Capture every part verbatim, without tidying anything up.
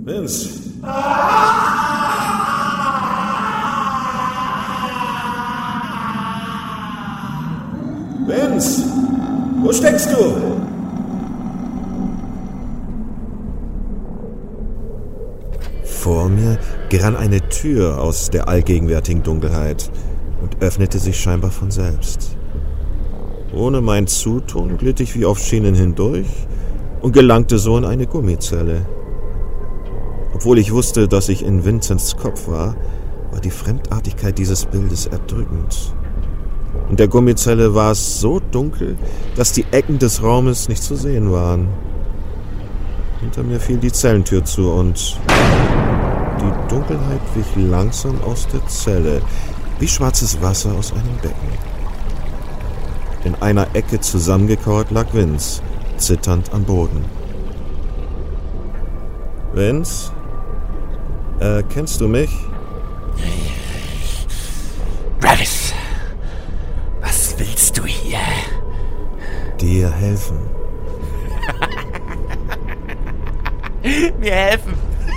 Vince. Vince, wo steckst du? Vor mir gerann eine Tür aus der allgegenwärtigen Dunkelheit und öffnete sich scheinbar von selbst. Ohne mein Zutun glitt ich wie auf Schienen hindurch und gelangte so in eine Gummizelle. Obwohl ich wusste, dass ich in Vincents Kopf war, war die Fremdartigkeit dieses Bildes erdrückend. In der Gummizelle war es so dunkel, dass die Ecken des Raumes nicht zu sehen waren. Hinter mir fiel die Zellentür zu und die Dunkelheit wich langsam aus der Zelle, wie schwarzes Wasser aus einem Becken. In einer Ecke zusammengekauert lag Vince, zitternd am Boden. Vince? Äh, kennst du mich? Travis, was willst du hier? Dir helfen. Mir helfen?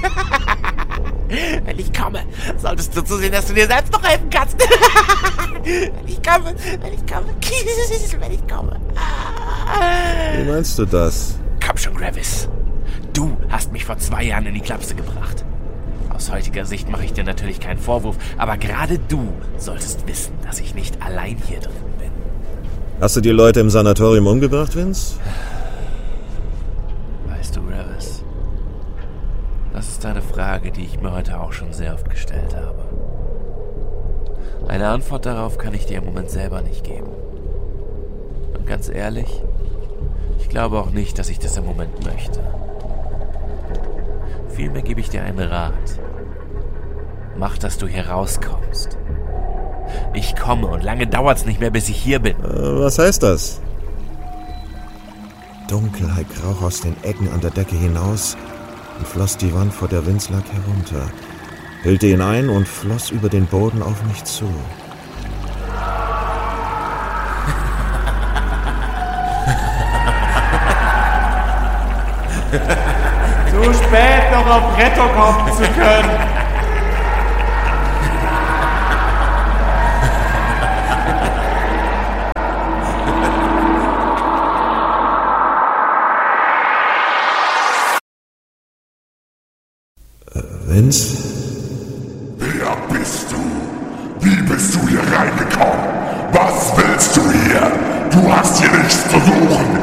Wenn ich komme, solltest du zusehen, dass du dir selbst noch helfen kannst. Wenn ich komme, wenn ich komme, wenn ich komme. Wie meinst du das? Komm schon, Travis. Du hast mich vor zwei Jahren in die Klapse gebracht. Aus heutiger Sicht mache ich dir natürlich keinen Vorwurf, aber gerade du solltest wissen, dass ich nicht allein hier drin bin. Hast du die Leute im Sanatorium umgebracht, Vince? Weißt du, Travis, das ist eine Frage, die ich mir heute auch schon sehr oft gestellt habe. Eine Antwort darauf kann ich dir im Moment selber nicht geben. Und ganz ehrlich, ich glaube auch nicht, dass ich das im Moment möchte. Vielmehr gebe ich dir einen Rat. Mach, dass du hier rauskommst. Ich komme und lange dauert's nicht mehr, bis ich hier bin. Äh, was heißt das? Dunkelheit kroch aus den Ecken an der Decke hinaus und floss die Wand, vor der Vince lag, herunter, hüllte ihn ein und floss über den Boden auf mich zu. So spät noch auf Rettung kommen zu können. Äh, Vince? Wer bist du? Wie bist du hier reingekommen? Was willst du hier? Du hast hier nichts zu suchen.